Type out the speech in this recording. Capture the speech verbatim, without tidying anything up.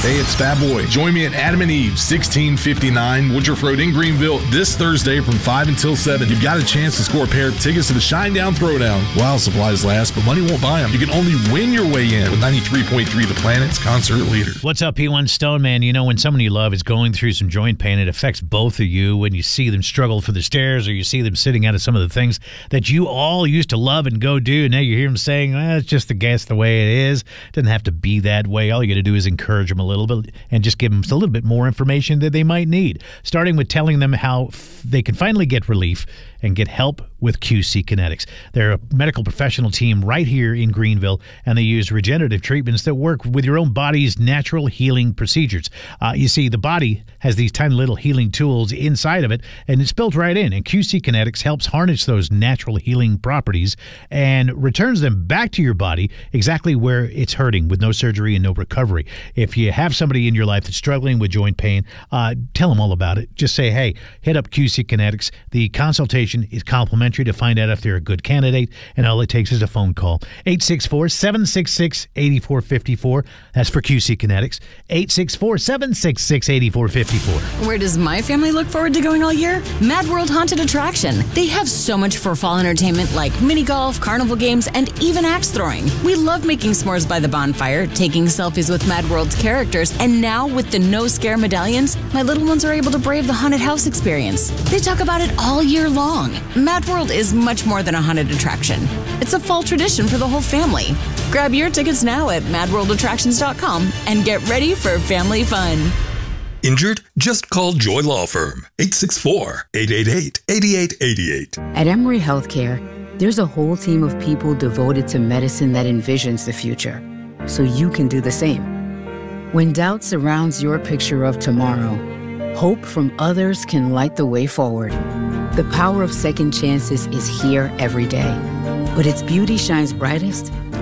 Hey, it's Fat Boy. Join me at Adam and Eve, sixteen fifty-nine Woodruff Road in Greenville this Thursday from five until seven. You've got a chance to score a pair of tickets to the Shinedown Throwdown while supplies last, but money won't buy them. You can only win your way in with ninety-three point three The Planet's concert leader. What's up, P one Stone Man? You know, when someone you love is going through some joint pain, it affects both of you when you see them struggle for the stairs or you see them sitting out of some of the things that you all used to love and go do, and now you hear them saying, well, it's just the guess the way it is. It doesn't have to be that way. All you got to do is encourage them a little bit and just give them a little bit more information that they might need, starting with telling them how f- they can finally get relief and get help with Q C Kinetics. They're a medical professional team right here in Greenville, and they use regenerative treatments that work with your own body's natural healing procedures. Uh, you see, the body has these tiny little healing tools inside of it, and it's built right in, and Q C Kinetics helps harness those natural healing properties and returns them back to your body exactly where it's hurting with no surgery and no recovery. If you have somebody in your life that's struggling with joint pain, uh, tell them all about it. Just say, hey, hit up Q C Kinetics. The consultation is complimentary to find out if they're a good candidate, and all it takes is a phone call. eight six four, seven six six, eight four five four. That's for Q C Kinetics. eight six four, seven six six, eight four five four. Where does my family look forward to going all year? Mad World Haunted Attraction. They have so much for fall entertainment like mini golf, carnival games, and even axe throwing. We love making s'mores by the bonfire, taking selfies with Mad World's characters, and now with the no scare medallions, my little ones are able to brave the haunted house experience. They talk about it all year long. Mad World is much more than a haunted attraction. It's a fall tradition for the whole family. Grab your tickets now at mad world attractions dot com and get ready for family fun. Injured? Just call Joy Law Firm. eight six four, eight eight eight, eight eight eight eight. At Emory Healthcare, there's a whole team of people devoted to medicine that envisions the future, so you can do the same. When doubt surrounds your picture of tomorrow, hope from others can light the way forward. The power of second chances is here every day, but its beauty shines brightest